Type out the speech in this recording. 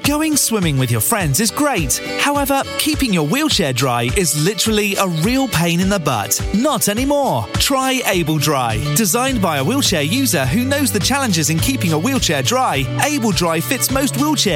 Going swimming with your friends is great. However, keeping your wheelchair dry is literally a real pain in the butt. Not anymore. Try Able Dry. Designed by a wheelchair user who knows the challenges in keeping a wheelchair dry, Able Dry fits most wheelchairs